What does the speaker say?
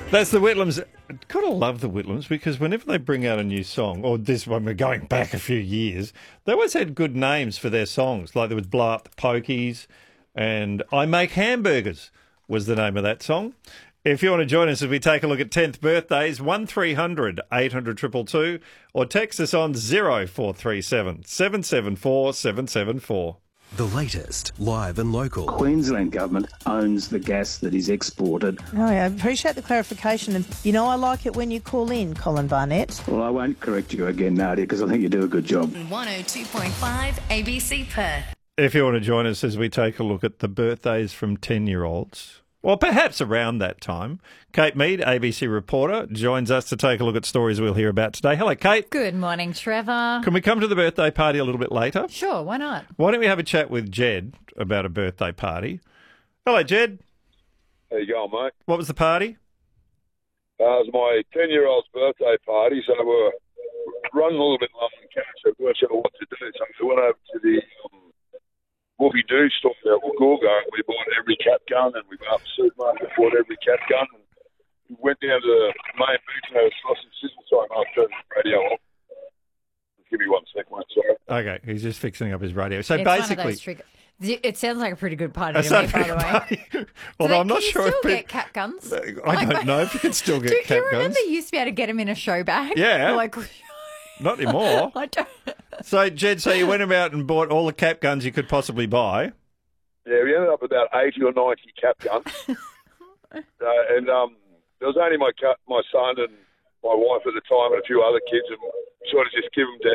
That's the Whitlams. Gotta love the Whitlams because whenever they bring out a new song, or this one, we're going back a few years, they always had good names for their songs. Like there was Blow Up the Pokies and I Make Hamburgers was the name of that song. If you want to join us as we take a look at 10th birthdays, 1300 800 222 or text us on 0437 774 774. The latest, live and local. Queensland Government owns the gas that is exported. Oh, yeah, I appreciate the clarification. And, I like it when you call in, Colin Barnett. Well, I won't correct you again, Nadia, because I think you do a good job. 102.5 ABC Perth. If you want to join us as we take a look at the birthdays from 10-year-olds, or perhaps around that time, Kate Mead, ABC reporter, joins us to take a look at stories we'll hear about today. Hello, Kate. Good morning, Trevor. Can we come to the birthday party a little bit later? Sure, why not? Why don't we have a chat with Jed about a birthday party? Hello, Jed. How you going, mate? What was the party? It was my 10-year-old's birthday party, so we're running a little bit low on cash, so we weren't sure what to do. So we went over to the Wolfie Doo store at Woolgoolga, and we bought every cap gun, and we went up to the supermarket and bought every cap gun, and we went down to the main booth and had a sausage sizzle. Sorry, mate, I'll turn the radio off. Give me 1 sec, mate, sorry. Okay, he's just fixing up his radio. So It's basically... it sounds like a pretty good party to me, by the way. Although I'm not sure if if you still get cap guns? I don't know if you can still get Do cap you guns. remember you used to be able to get them in a show bag? Yeah. Like, Not anymore. I don't... So, Jed, you went about and bought all the cap guns you could possibly buy. Yeah, we ended up with about 80 or 90 cap guns. And there was only my son and my wife at the time and a few other kids, and sort of just give them to